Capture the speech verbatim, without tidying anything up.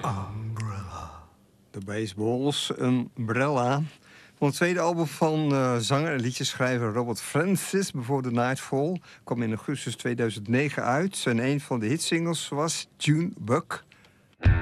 Umbrella. De Baseballs, Umbrella. Van het tweede album van uh, zanger en liedjeschrijver Robert Francis, Before the Nightfall, kwam in augustus tweeduizend negen uit. En een van de hitsingles was Junebug.